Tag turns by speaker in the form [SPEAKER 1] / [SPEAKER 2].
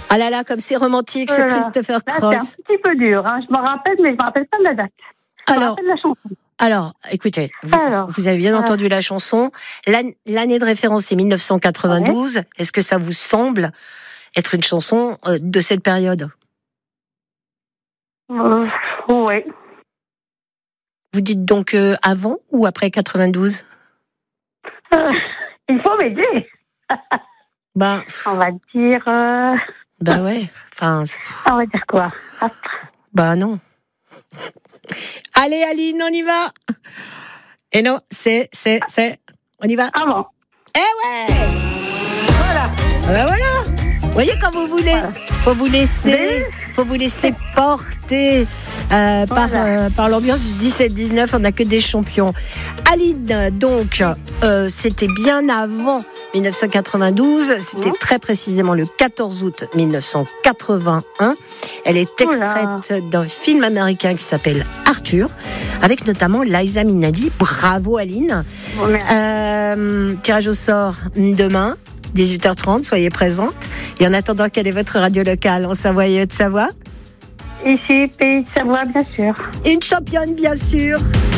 [SPEAKER 1] Ah là là, comme c'est romantique, c'est Christopher
[SPEAKER 2] Là,
[SPEAKER 1] Cross.
[SPEAKER 2] c'est un petit peu dur. Hein. Je m'en rappelle, mais je ne me rappelle pas de la date. Je me rappelle de la chanson.
[SPEAKER 1] Alors, écoutez, vous avez bien entendu la chanson. L'année de référence, c'est 1992. Ouais. Est-ce que ça vous semble être une chanson de cette période ?
[SPEAKER 2] Oui.
[SPEAKER 1] Vous dites donc avant ou après 92 ?
[SPEAKER 2] Il faut m'aider. On va dire...
[SPEAKER 1] ouais. Enfin,
[SPEAKER 2] on va dire quoi ?
[SPEAKER 1] Non. Allez, Aline, on y va. Et non, c'est. On y va.
[SPEAKER 2] Ah bon.
[SPEAKER 1] Eh ouais. Voilà. Vous voyez quand vous voulez, faut vous laisser porter par l'ambiance du 17-19. On n'a que des champions. Aline, donc, c'était bien avant 1992. C'était très précisément le 14 août 1981. Elle est extraite d'un film américain qui s'appelle Arthur, avec notamment Liza Minnelli. Bravo, Aline. Tirage au sort demain. 18h30, soyez présente. Et en attendant, quelle est votre radio locale en Savoie et Haute-Savoie ?
[SPEAKER 2] Ici, Pays de Savoie, bien sûr.
[SPEAKER 1] Une championne, bien sûr.